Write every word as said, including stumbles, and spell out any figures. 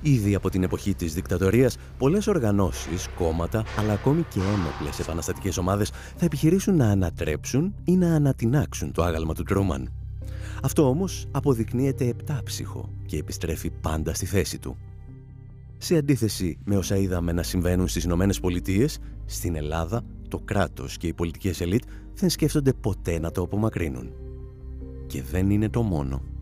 Ήδη από την εποχή της δικτατορίας, πολλές οργανώσεις, κόμματα, αλλά ακόμη και ένοπλες επαναστατικές ομάδες θα επιχειρήσουν να ανατρέψουν ή να ανατινάξουν το άγαλμα του Τρούμαν. Αυτό όμως αποδεικνύεται επτάψυχο και επιστρέφει πάντα στη θέση του. Σε αντίθεση με όσα είδαμε να συμβαίνουν στις Ηνωμένες Πολιτείες, στην Ελλάδα το κράτος και οι πολιτικές ελίτ δεν σκέφτονται ποτέ να το απομακρύνουν. Και δεν είναι το μόνο.